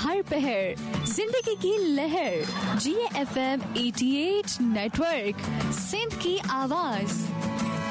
हर पहर जिंदगी की लहर GFM 88 नेटवर्क, सिंध की आवाज।